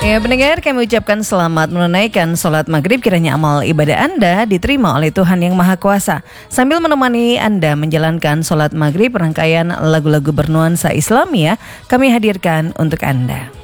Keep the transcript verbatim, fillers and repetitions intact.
Ya pendengar, kami ucapkan selamat menunaikan sholat maghrib. Kiranya amal ibadah Anda diterima oleh Tuhan Yang Maha Kuasa. Sambil menemani Anda menjalankan sholat maghrib, rangkaian lagu-lagu bernuansa Islamia kami hadirkan untuk Anda.